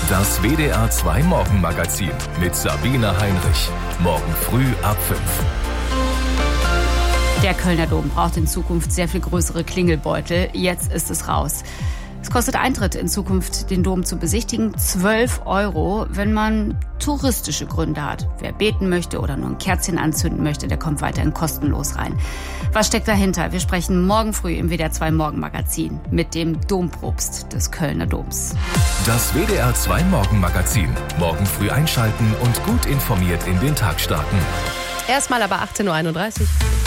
Das WDR 2 Morgenmagazin mit Sabine Heinrich. Morgen früh ab 5. Der Kölner Dom braucht in Zukunft sehr viel größere Klingelbeutel. Jetzt ist es raus. Es kostet Eintritt in Zukunft, den Dom zu besichtigen, 12 €, wenn man touristische Gründe hat. Wer beten möchte oder nur ein Kerzchen anzünden möchte, der kommt weiterhin kostenlos rein. Was steckt dahinter? Wir sprechen morgen früh im WDR 2 Morgenmagazin mit dem Dompropst des Kölner Doms. Das WDR 2 Morgenmagazin. Morgen früh einschalten und gut informiert in den Tag starten. Erstmal aber 18:31 Uhr.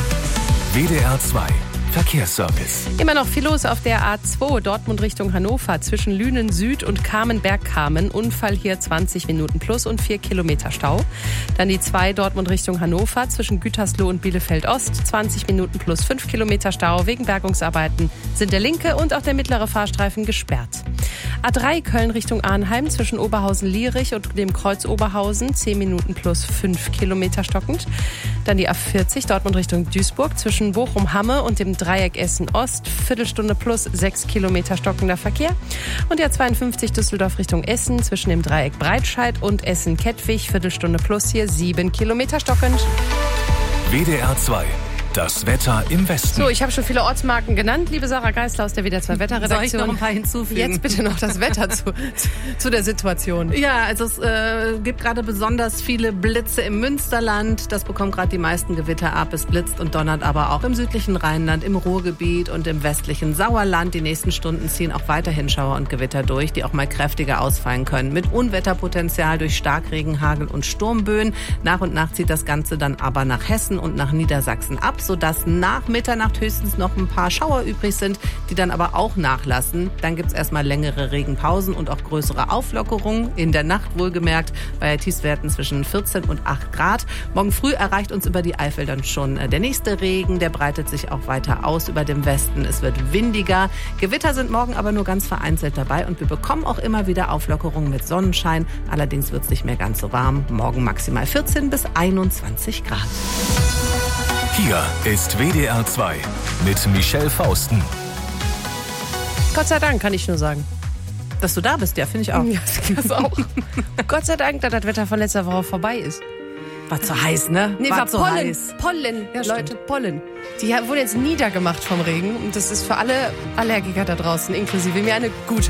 WDR 2 Verkehrsservice. Immer noch viel los auf der A2 Dortmund Richtung Hannover zwischen Lünen Süd und Kamenberg-Kamen. Unfall hier 20 Minuten plus und 4 Kilometer Stau. Dann die 2 Dortmund Richtung Hannover zwischen Gütersloh und Bielefeld Ost. 20 Minuten plus 5 Kilometer Stau. Wegen Bergungsarbeiten sind der linke und auch der mittlere Fahrstreifen gesperrt. A3 Köln Richtung Arnheim zwischen Oberhausen-Lierich und dem Kreuz Oberhausen. 10 Minuten plus 5 Kilometer stockend. Dann die A40 Dortmund Richtung Duisburg zwischen Bochum-Hamme und dem Dreieck Essen-Ost. Viertelstunde plus 6 Kilometer stockender Verkehr. Und die A52 Düsseldorf Richtung Essen zwischen dem Dreieck Breitscheid und Essen-Kettwig. Viertelstunde plus hier 7 Kilometer stockend. WDR 2. Das Wetter im Westen. So, ich habe schon viele Ortsmarken genannt, liebe Sarah Geisler aus der WDR 2 Wetterredaktion. Soll ich noch ein paar hinzufügen? Jetzt bitte noch das Wetter zu der Situation. Ja, also es gibt gerade besonders viele Blitze im Münsterland. Das bekommt gerade die meisten Gewitter ab. Es blitzt und donnert aber auch im südlichen Rheinland, im Ruhrgebiet und im westlichen Sauerland. Die nächsten Stunden ziehen auch weiterhin Schauer und Gewitter durch, die auch mal kräftiger ausfallen können. Mit Unwetterpotenzial durch Starkregen, Hagel und Sturmböen. Nach und nach zieht das Ganze dann aber nach Hessen und nach Niedersachsen ab, sodass nach Mitternacht höchstens noch ein paar Schauer übrig sind, die dann aber auch nachlassen. Dann gibt es erstmal längere Regenpausen und auch größere Auflockerungen. In der Nacht wohlgemerkt bei Tiefstwerten zwischen 14 und 8 Grad. Morgen früh erreicht uns über die Eifel dann schon der nächste Regen. Der breitet sich auch weiter aus über dem Westen. Es wird windiger. Gewitter sind morgen aber nur ganz vereinzelt dabei und wir bekommen auch immer wieder Auflockerungen mit Sonnenschein. Allerdings wird es nicht mehr ganz so warm. Morgen maximal 14 bis 21 Grad. Hier ist WDR 2 mit Michelle Fausten. Gott sei Dank, kann ich nur sagen. Dass du da bist, ja, finde ich auch. Ja, das auch. Gott sei Dank, dass das Wetter von letzter Woche vorbei ist. War zu heiß, ne? Nee, war zu Pollen. heiß. Pollen, Ja, Leute, stimmt. Pollen. Die wurden jetzt niedergemacht vom Regen. Und das ist für alle Allergiker da draußen, inklusive mir, eine gute